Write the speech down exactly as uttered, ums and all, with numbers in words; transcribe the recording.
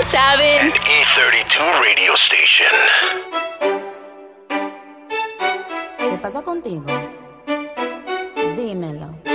saben. An E thirty-two radio station. ¿Qué pasa contigo? Dímelo.